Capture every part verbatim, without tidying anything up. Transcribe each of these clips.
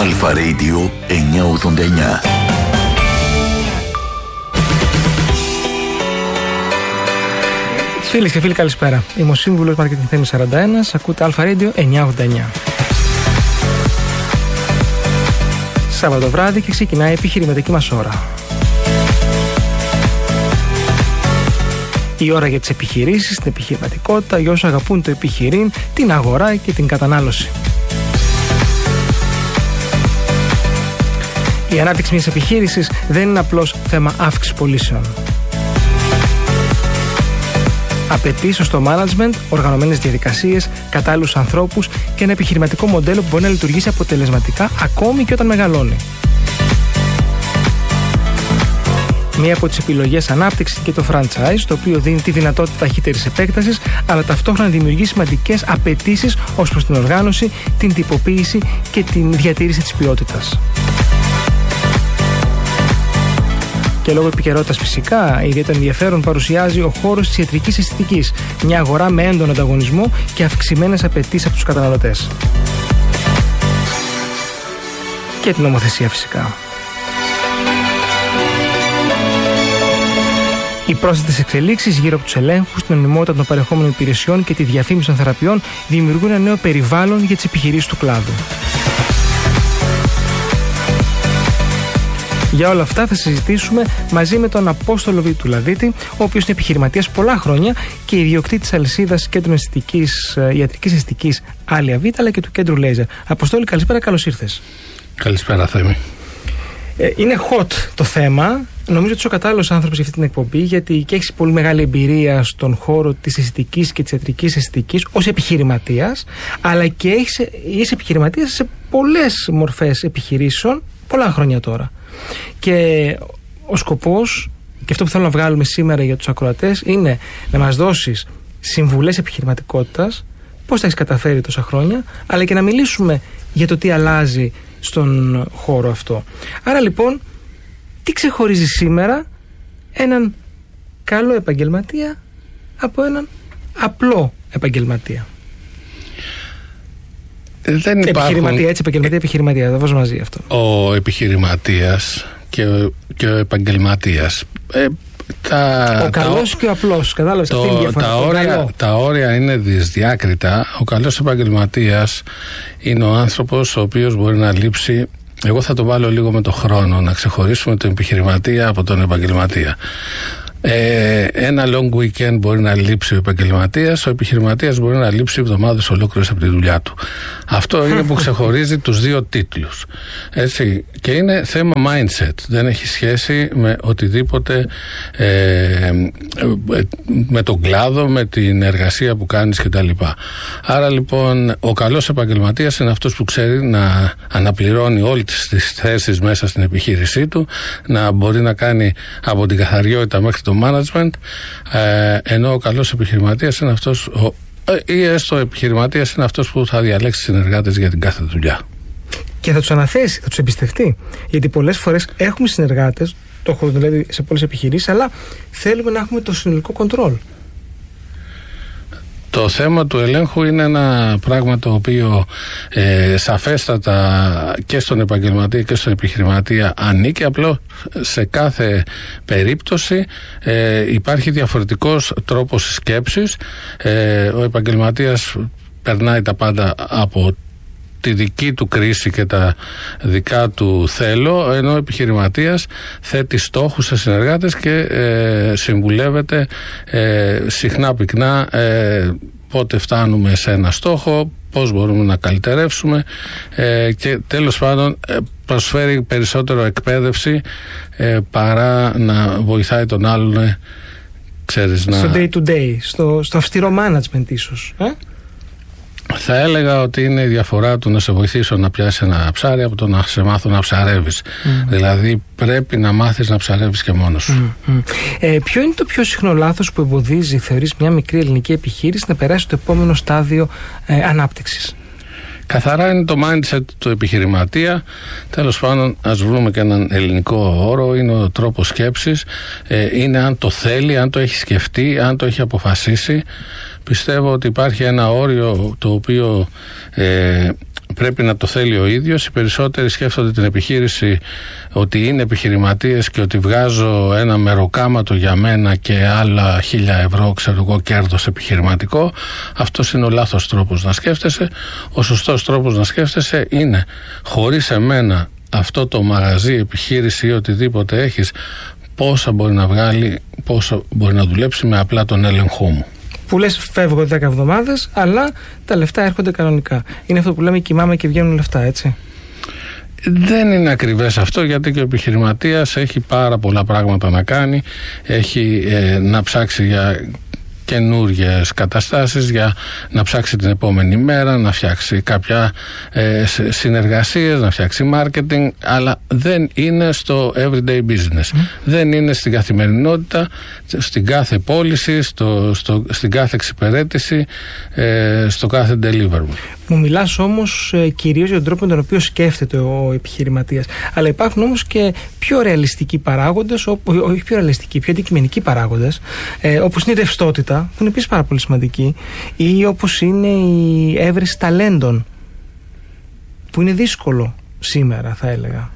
Αλφα Radio εννιακόσια ογδόντα εννιά. Φίλες και φίλοι, καλησπέρα. Είμαι ο σύμβουλος Marketing Θέμης σαράντα ένα. Ακούτε Αλφα Radio εννιακόσια ογδόντα εννιά. Σάββατο βράδυ και ξεκινάει η επιχειρηματική μας ώρα. Η ώρα για τις επιχειρήσεις, την επιχειρηματικότητα, για όσους αγαπούν το επιχειρήν, την αγορά και την κατανάλωση. Η ανάπτυξη μιας επιχείρησης δεν είναι απλώς θέμα αύξησης πωλήσεων. Απαιτεί σωστό management, οργανωμένες διαδικασίες, κατάλληλους ανθρώπους και ένα επιχειρηματικό μοντέλο που μπορεί να λειτουργήσει αποτελεσματικά ακόμη και όταν μεγαλώνει. Μία από τις επιλογές ανάπτυξης και το franchise, το οποίο δίνει τη δυνατότητα ταχύτερης επέκτασης, αλλά ταυτόχρονα δημιουργεί σημαντικές απαιτήσεις ως προς την οργάνωση, την τυποποίηση και την διατήρηση της ποιότητας. Και λόγω επικαιρότητας φυσικά, ιδιαίτερο ενδιαφέρον παρουσιάζει ο χώρος της ιατρικής αισθητικής, μια αγορά με έντονο ανταγωνισμό και αυξημένες απαιτήσεις από τους καταναλωτές. Και την νομοθεσία φυσικά. Οι πρόσθετες εξελίξεις γύρω από τους ελέγχους, την νομιμότητα των παρεχόμενων υπηρεσιών και τη διαφήμιση των θεραπείων δημιουργούν ένα νέο περιβάλλον για τις επιχειρήσεις του κλάδου. Για όλα αυτά θα συζητήσουμε μαζί με τον Απόστολο Βιτουλαδίτη, ο οποίος είναι επιχειρηματίας πολλά χρόνια και ιδιοκτήτης αλυσίδας κέντρων αισθητικής, ιατρικής αισθητικής Άλια Β, αλλά και του κέντρου Λέιζερ. Αποστόλη, καλησπέρα, καλώς ήρθες. Καλησπέρα, Θέμη. Ε, είναι hot το θέμα. Νομίζω ότι είσαι ο κατάλληλος άνθρωπος για αυτή την εκπομπή, γιατί και έχεις πολύ μεγάλη εμπειρία στον χώρο της αισθητικής και της ιατρικής αισθητικής ως επιχειρηματίας, αλλά και έχεις, είσαι επιχειρηματίας σε πολλές μορφές επιχειρήσεων πολλά χρόνια τώρα. Και ο σκοπός, και αυτό που θέλω να βγάλουμε σήμερα για τους ακροατές, είναι να μας δώσεις συμβουλές επιχειρηματικότητας, πώς τα έχεις καταφέρει τόσα χρόνια, αλλά και να μιλήσουμε για το τι αλλάζει στον χώρο αυτό. Άρα λοιπόν, τι ξεχωρίζει σήμερα έναν καλό επαγγελματία από έναν απλό επαγγελματία? Δεν υπάρχουν... Επιχειρηματία, έτσι, επαγγελματία, επιχειρηματία, θα βάζω μαζί αυτό. Ο επιχειρηματίας και ο, και ο επαγγελματίας. Ε, τα, ο καλός τα, και ο απλός, κατάλαβες, αυτή είναι η διαφορά. Τα όρια, τα όρια είναι δυσδιάκριτα. Ο καλός επαγγελματίας είναι ο άνθρωπος ο οποίος μπορεί να λείψει. Εγώ θα το βάλω λίγο με το χρόνο, να ξεχωρίσουμε τον επιχειρηματία από τον επαγγελματία. Ε, ένα long weekend μπορεί να λείψει ο επαγγελματίας, ο επιχειρηματίας μπορεί να λείψει εβδομάδες ολόκληρες από τη δουλειά του. Αυτό είναι που ξεχωρίζει τους δύο τίτλους. Έτσι, και είναι θέμα mindset. Δεν έχει σχέση με οτιδήποτε, ε, με τον κλάδο, με την εργασία που κάνεις κτλ. Άρα λοιπόν ο καλός επαγγελματίας είναι αυτός που ξέρει να αναπληρώνει όλες τις θέσεις μέσα στην επιχείρησή του, να μπορεί να κάνει από την καθαριότητα μέχρι το management, ε, ενώ ο καλός επιχειρηματίας είναι αυτός, ο, ε, ή έστω επιχειρηματίας είναι αυτός που θα διαλέξει συνεργάτες για την κάθε δουλειά. Και θα τους αναθέσει, θα τους εμπιστευτεί. Γιατί πολλές φορές έχουμε συνεργάτες, το έχω δηλαδή σε πολλές επιχειρήσεις, αλλά θέλουμε να έχουμε το συνολικό κοντρόλ. Το θέμα του ελέγχου είναι ένα πράγμα το οποίο ε, σαφέστατα και στον επαγγελματία και στον επιχειρηματία ανήκει, απλώς σε κάθε περίπτωση ε, υπάρχει διαφορετικός τρόπος σκέψης. Ε, ο επαγγελματίας περνάει τα πάντα από τη δική του κρίση και τα δικά του θέλω, ενώ ο επιχειρηματίας θέτει στόχους σε συνεργάτες και ε, συμβουλεύεται ε, συχνά πυκνά ε, πότε φτάνουμε σε ένα στόχο, πώς μπορούμε να καλυτερεύσουμε ε, και τέλος πάντων ε, προσφέρει περισσότερο εκπαίδευση ε, παρά να βοηθάει τον άλλον ε, ξέρεις, να... στο day to day, στο, στο αυστηρό management ίσως. Ε? Θα έλεγα ότι είναι η διαφορά του να σε βοηθήσω να πιάσεις ένα ψάρι από το να σε μάθω να ψαρεύεις. Mm. Δηλαδή πρέπει να μάθεις να ψαρεύεις και μόνος σου. Mm. Mm. Ε, ποιο είναι το πιο συχνό λάθος που εμποδίζει, θεωρείς, μια μικρή ελληνική επιχείρηση να περάσει στο επόμενο στάδιο ε, ανάπτυξης? Καθαρά είναι το mindset του επιχειρηματία. Τέλος πάντων, ας βρούμε και έναν ελληνικό όρο. Είναι ο τρόπος σκέψης. Ε, είναι αν το θέλει, αν το έχει σκεφτεί, αν το έχει αποφασίσει. Πιστεύω ότι υπάρχει ένα όριο το οποίο ε, πρέπει να το θέλει ο ίδιος. Οι περισσότεροι σκέφτονται την επιχείρηση ότι είναι επιχειρηματίες και ότι βγάζω ένα μεροκάματο για μένα και άλλα χίλια ευρώ, ξέρω εγώ, κέρδος επιχειρηματικό. Αυτός είναι ο λάθος τρόπος να σκέφτεσαι. Ο σωστός τρόπος να σκέφτεσαι είναι, χωρίς εμένα αυτό το μαγαζί, επιχείρηση ή οτιδήποτε έχεις, πόσα μπορεί να βγάλει, πόσα μπορεί να δουλέψει με απλά τον έλεγχό μου. Που λες φεύγω δέκα εβδομάδες, αλλά τα λεφτά έρχονται κανονικά. Είναι αυτό που λέμε κοιμάμαι και βγαίνουν λεφτά, έτσι. Δεν είναι ακριβές αυτό, γιατί και ο επιχειρηματίας έχει πάρα πολλά πράγματα να κάνει. Έχει ε, να ψάξει για καινούργιες καταστάσεις, για να ψάξει την επόμενη μέρα, να φτιάξει κάποια ε, συνεργασίες, να φτιάξει marketing, αλλά δεν είναι στο everyday business. Mm. Δεν είναι στην καθημερινότητα, στην κάθε πώληση, στο, στο, στην κάθε εξυπηρέτηση, ε, στο κάθε deliverable. Μου μιλάς όμως ε, κυρίως για τον τρόπο με τον οποίο σκέφτεται ο επιχειρηματίας. Αλλά υπάρχουν όμως και πιο ρεαλιστικοί παράγοντες, ό, όχι πιο ρεαλιστικοί, πιο αντικειμενικοί παράγοντες, ε, όπως είναι η ρευστότητα, που είναι επίσης πάρα πολύ σημαντική, ή όπως είναι η έβρεση ταλέντων, που είναι δύσκολο σήμερα, θα έλεγα.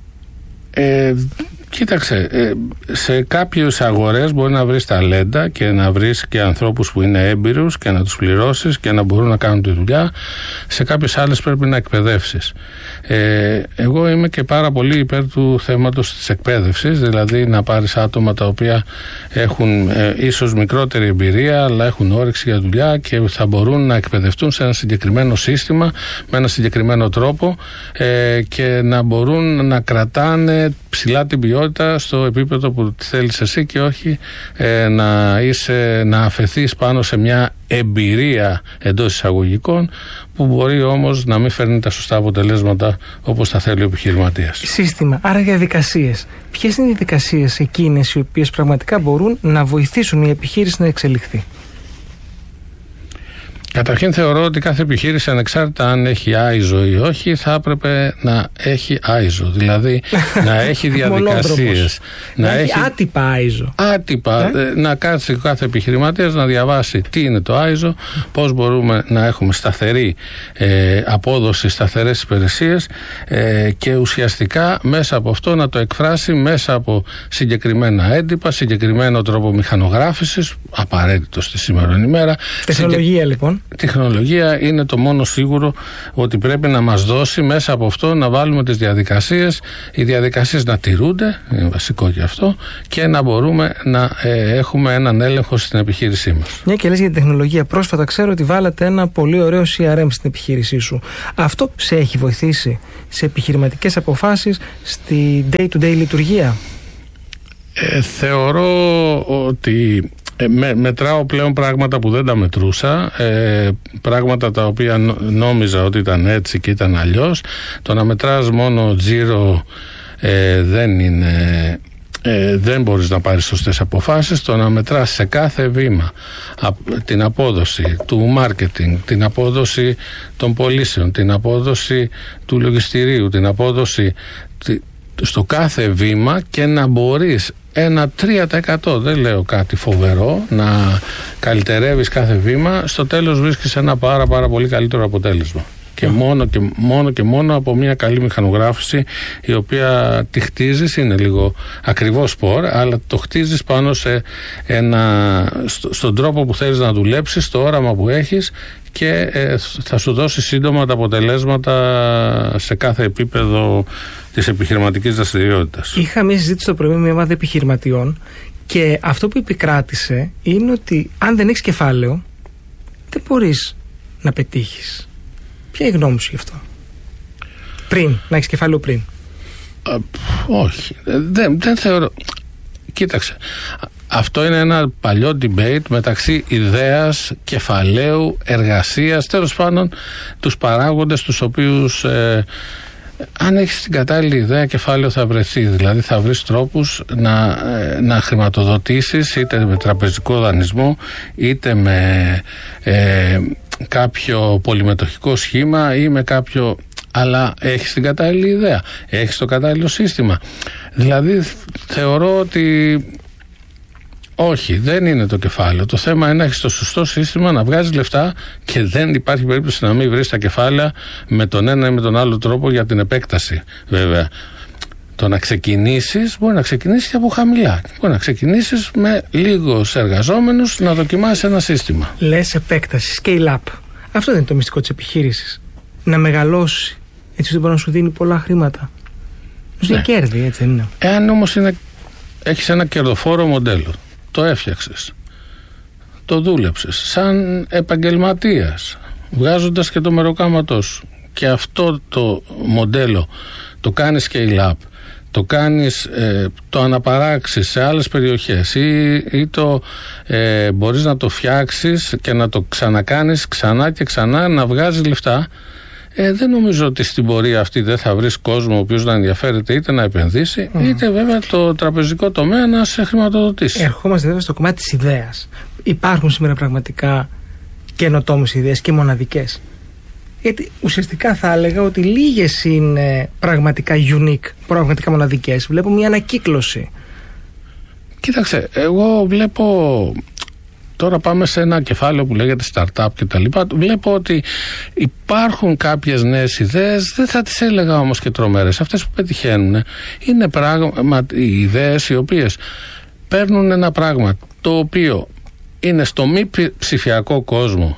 Ε, κοίταξε, ε, σε κάποιες αγορές μπορεί να βρεις ταλέντα και να βρεις και ανθρώπους που είναι έμπειρους και να τους πληρώσεις και να μπορούν να κάνουν τη δουλειά. Σε κάποιες άλλες πρέπει να εκπαιδεύσεις. Ε, εγώ είμαι και πάρα πολύ υπέρ του θέματος της εκπαίδευσης, δηλαδή να πάρεις άτομα τα οποία έχουν ε, ίσως μικρότερη εμπειρία, αλλά έχουν όρεξη για δουλειά και θα μπορούν να εκπαιδευτούν σε ένα συγκεκριμένο σύστημα, με ένα συγκεκριμένο τρόπο, ε, και να μπορούν να κρατάνε ψηλά την ποιότητα στο επίπεδο που θέλεις εσύ και όχι ε, να, είσαι, να αφαιθείς πάνω σε μια εμπειρία εντός εισαγωγικών που μπορεί όμως να μην φέρνει τα σωστά αποτελέσματα όπως θα θέλει ο επιχειρηματίας. Σύστημα, άρα διαδικασίες. Ποιες είναι οι διαδικασίες εκείνες οι οποίες πραγματικά μπορούν να βοηθήσουν η επιχείρηση να εξελιχθεί? Καταρχήν θεωρώ ότι κάθε επιχείρηση, ανεξάρτητα αν έχει άιζο ή όχι, θα έπρεπε να έχει άιζο, δηλαδή να έχει διαδικασίες. να, να έχει άτυπα άιζο. Άτυπα, ε? να κάτσει κάθε επιχειρηματίας να διαβάσει τι είναι το άιζο, πώς μπορούμε να έχουμε σταθερή ε, απόδοση, σταθερές υπηρεσίες ε, και ουσιαστικά μέσα από αυτό να το εκφράσει μέσα από συγκεκριμένα έντυπα, συγκεκριμένο τρόπο μηχανογράφησης, απαραίτητο στη σημερινή ημέρα. Τεχνολογία Συγκε... λοιπόν. Τεχνολογία είναι το μόνο σίγουρο ότι πρέπει να μας δώσει μέσα από αυτό να βάλουμε τις διαδικασίες, οι διαδικασίες να τηρούνται, είναι βασικό και αυτό, και να μπορούμε να ε, έχουμε έναν έλεγχο στην επιχείρησή μας. Μια και λες για την τεχνολογία, πρόσφατα ξέρω ότι βάλατε ένα πολύ ωραίο σι αρ εμ στην επιχείρησή σου. Αυτό σε έχει βοηθήσει σε επιχειρηματικές αποφάσεις, στη day-to-day λειτουργία? Ε, θεωρώ ότι Ε, με, μετράω πλέον πράγματα που δεν τα μετρούσα, ε, πράγματα τα οποία νόμιζα ότι ήταν έτσι και ήταν αλλιώς. Το να μετράς μόνο τζίρο ε, δεν είναι, ε, δεν μπορείς να πάρεις σωστές αποφάσεις. Το να μετράς σε κάθε βήμα α, την απόδοση του marketing, την απόδοση των πωλήσεων, την απόδοση του λογιστηρίου, την απόδοση τη, στο κάθε βήμα, και να μπορείς ένα τρία τοις εκατό, δεν λέω κάτι φοβερό, να καλυτερεύεις κάθε βήμα, στο τέλος βρίσκεις ένα πάρα πάρα πολύ καλύτερο αποτέλεσμα. Και, mm. μόνο, και μόνο και μόνο από μια καλή μηχανογράφηση, η οποία τη χτίζεις, είναι λίγο ακριβό σπορ, αλλά το χτίζεις πάνω σε ένα, στο, στον τρόπο που θέλεις να δουλέψεις, στο όραμα που έχεις, και ε, θα σου δώσει σύντομα τα αποτελέσματα σε κάθε επίπεδο της επιχειρηματικής δραστηριότητας. Είχα μια συζήτηση το πρωί με μια ομάδα επιχειρηματιών και αυτό που επικράτησε είναι ότι αν δεν έχεις κεφάλαιο δεν μπορείς να πετύχεις. Ποια είναι η γνώμη σου γι' αυτό? Πριν, να έχεις κεφάλαιο πριν. Α, όχι, δεν, δεν θεωρώ. Κοίταξε, αυτό είναι ένα παλιό debate μεταξύ ιδέας, κεφαλαίου, εργασίας, τέλος πάντων τους παράγοντες τους οποίους ε, αν έχεις την κατάλληλη ιδέα, κεφάλαιο θα βρεθεί. Δηλαδή θα βρεις τρόπους να, ε, να χρηματοδοτήσεις, είτε με τραπεζικό δανεισμό, είτε με ε, κάποιο πολυμετοχικό σχήμα ή με κάποιο... Αλλά έχεις την κατάλληλη ιδέα, έχεις το κατάλληλο σύστημα. Δηλαδή θεωρώ ότι Όχι, δεν είναι το κεφάλαιο. Το θέμα είναι να έχεις το σωστό σύστημα, να βγάζεις λεφτά και δεν υπάρχει περίπτωση να μην βρεις τα κεφάλαια με τον ένα ή με τον άλλο τρόπο για την επέκταση, βέβαια. Το να ξεκινήσεις, μπορεί να ξεκινήσεις και από χαμηλά. Μπορεί να ξεκινήσεις με λίγους εργαζόμενους να δοκιμάσεις ένα σύστημα. Λες επέκταση, scale up. Αυτό δεν είναι το μυστικό της επιχείρησης. Να μεγαλώσει, έτσι ώστε μπορεί να σου δίνει πολλά χρήματα. Σου ναι. κέρδη, έτσι δεν είναι. Εάν όμως είναι, έχεις ένα κερδοφόρο μοντέλο, το έφτιαξες, το δούλεψες σαν επαγγελματίας, βγάζοντας και το μεροκάματό σου, και αυτό το μοντέλο το κάνεις scale up, το κάνεις, ε, το αναπαράξεις σε άλλες περιοχές ή, ή το ε, μπορείς να το φτιάξεις και να το ξανακάνεις ξανά και ξανά, να βγάζεις λεφτά, ε, δεν νομίζω ότι στην πορεία αυτή δεν θα βρεις κόσμο ο οποίος να ενδιαφέρεται είτε να επενδύσει mm. είτε βέβαια το τραπεζικό τομέα να σε χρηματοδοτήσει. Ερχόμαστε βέβαια στο κομμάτι της ιδέας. Υπάρχουν σήμερα πραγματικά καινοτόμες ιδέες και μοναδικές? Γιατί ουσιαστικά θα έλεγα ότι λίγες είναι πραγματικά unique, πραγματικά μοναδικές. Βλέπω μια ανακύκλωση. Κοίταξε, εγώ βλέπω... Τώρα πάμε σε ένα κεφάλαιο που λέγεται startup και τα λοιπά. Βλέπω ότι υπάρχουν κάποιες νέες ιδέες, δεν θα τις έλεγα όμως και τρομερές. Αυτές που πετυχαίνουν είναι πράγμα, οι ιδέες οι οποίες παίρνουν ένα πράγμα το οποίο είναι στο μη ψηφιακό κόσμο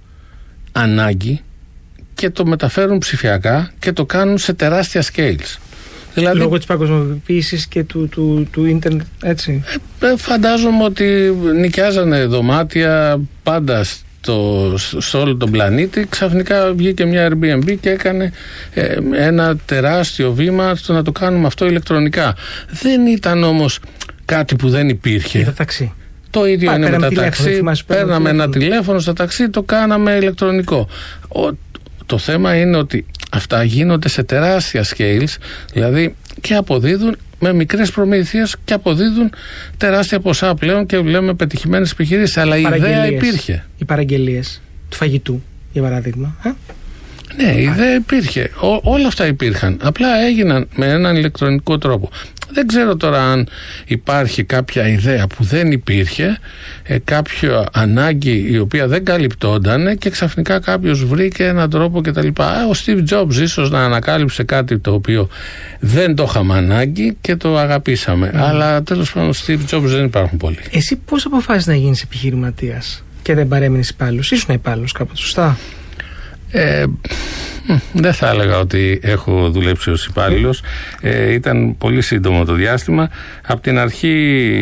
ανάγκη και το μεταφέρουν ψηφιακά και το κάνουν σε τεράστια scales. Δηλαδή, λόγω της παγκοσμιοποίησης και του, του, του ίντερνετ, έτσι. Ε, φαντάζομαι ότι νοικιάζανε δωμάτια πάντα στο, σε όλο τον πλανήτη. Ξαφνικά βγήκε μια Airbnb και έκανε ε, ένα τεράστιο βήμα στο να το κάνουμε αυτό ηλεκτρονικά. Δεν ήταν όμως κάτι που δεν υπήρχε. Για τα ταξί. Το ίδιο Πά, είναι με τα ταξί. Παίρναμε ένα τηλέφωνο στα ταξί, το κάναμε ηλεκτρονικό. Ο, το θέμα είναι ότι αυτά γίνονται σε τεράστια scales, δηλαδή και αποδίδουν με μικρές προμήθειες και αποδίδουν τεράστια ποσά πλέον και λέμε πετυχημένες επιχειρήσεις. Αλλά η ιδέα υπήρχε. Οι παραγγελίες του φαγητού, για παράδειγμα. Α? Ναι, η ιδέα υπήρχε. Ό, όλα αυτά υπήρχαν. Απλά έγιναν με έναν ηλεκτρονικό τρόπο. Δεν ξέρω τώρα αν υπάρχει κάποια ιδέα που δεν υπήρχε, ε, κάποια ανάγκη η οποία δεν καλυπτόταν και ξαφνικά κάποιος βρήκε έναν τρόπο κτλ. Ο Steve Jobs ίσως να ανακάλυψε κάτι το οποίο δεν το είχαμε ανάγκη και το αγαπήσαμε. Mm. Αλλά τέλος πάντων Steve Jobs δεν υπάρχουν πολλοί. Εσύ πώς αποφάσισες να γίνεις επιχειρηματίας και δεν παρέμεινες υπάλληλος? Ήσουν υπάλληλος κάποτε, σωστά? Ε, δεν θα έλεγα ότι έχω δουλέψει ως υπάλληλος. Ε, ήταν πολύ σύντομο το διάστημα. Από την αρχή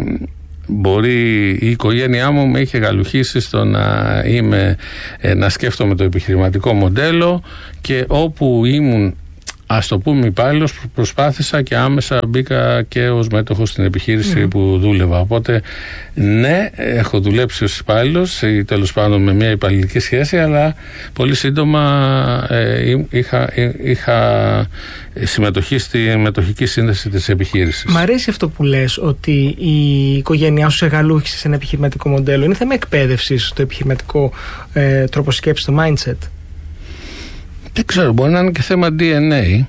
μπορεί η οικογένειά μου με είχε γαλουχίσει στο να είμαι, ε, να σκέφτομαι το επιχειρηματικό μοντέλο και όπου ήμουν, ας το πούμε, υπάλληλος, προσπάθησα και άμεσα μπήκα και ως μέτοχος στην επιχείρηση mm. που δούλευα. Οπότε ναι, έχω δουλέψει ως υπάλληλος ή τέλος πάντων με μια υπαλληλική σχέση, αλλά πολύ σύντομα ε, είχα, είχα συμμετοχή στη μετοχική σύνδεση της επιχείρησης. Μ' αρέσει αυτό που λες, ότι η οικογένειά σου σε γαλούχησε σε ένα επιχειρηματικό μοντέλο. Είναι θέμα εκπαίδευσης στο επιχειρηματικό ε, τρόπο σκέψης, το mindset? Δεν ξέρω, μπορεί να είναι και θέμα ντι εν έι.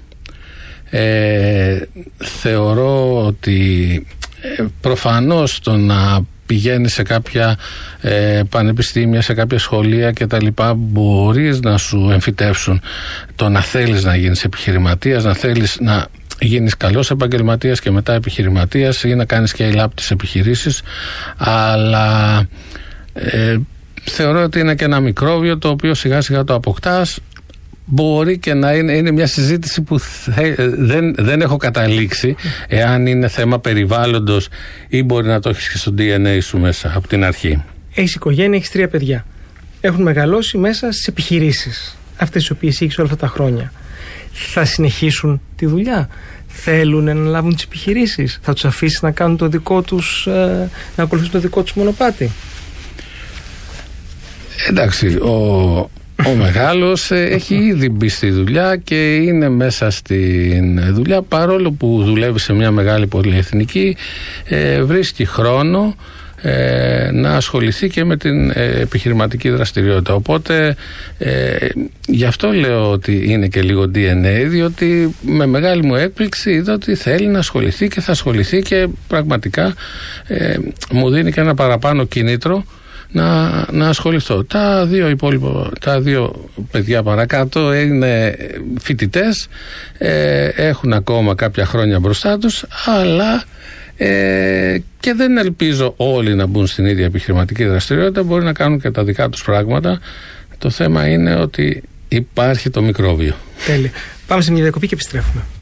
Ε, θεωρώ ότι ε, προφανώς το να πηγαίνει σε κάποια ε, πανεπιστήμια, σε κάποια σχολεία και τα λοιπά, μπορείς να σου εμφυτεύσουν το να θέλεις να γίνεις επιχειρηματίας, να θέλεις να γίνεις καλός επαγγελματίας και μετά επιχειρηματίας ή να κάνεις scale up τις επιχειρήσεις, αλλά ε, θεωρώ ότι είναι και ένα μικρόβιο το οποίο σιγά σιγά το αποκτάς. Μπορεί και να είναι, είναι μια συζήτηση που θε, δεν, δεν έχω καταλήξει εάν είναι θέμα περιβάλλοντος ή μπορεί να το έχεις και στο ντι εν έι σου μέσα από την αρχή. Έχεις οικογένεια, έχεις τρία παιδιά. Έχουν μεγαλώσει μέσα στις επιχειρήσεις, αυτές τις οποίες έχεις όλα αυτά τα χρόνια. Θα συνεχίσουν τη δουλειά? Θέλουν να λάβουν τις επιχειρήσεις? Θα τους αφήσεις να κάνουν το δικό τους, να ακολουθήσουν το δικό τους μονοπάτι? Εντάξει, ο... Ο μεγάλος έχει ήδη μπει στη δουλειά και είναι μέσα στη δουλειά, παρόλο που δουλεύει σε μια μεγάλη πολυεθνική, ε, βρίσκει χρόνο ε, να ασχοληθεί και με την ε, επιχειρηματική δραστηριότητα. Οπότε ε, γι' αυτό λέω ότι είναι και λίγο ντι εν έι, διότι με μεγάλη μου έκπληξη είδα ότι θέλει να ασχοληθεί και θα ασχοληθεί και πραγματικά ε, μου δίνει και ένα παραπάνω κίνητρο να, να ασχοληθώ. Τα δύο υπόλοιπα, τα δύο παιδιά παρακάτω είναι φοιτητές, ε, έχουν ακόμα κάποια χρόνια μπροστά τους, αλλά ε, και δεν ελπίζω όλοι να μπουν στην ίδια επιχειρηματική δραστηριότητα, μπορεί να κάνουν και τα δικά τους πράγματα. Το θέμα είναι ότι υπάρχει το μικρόβιο. Τέλεια. Πάμε σε μια διακοπή και επιστρέφουμε.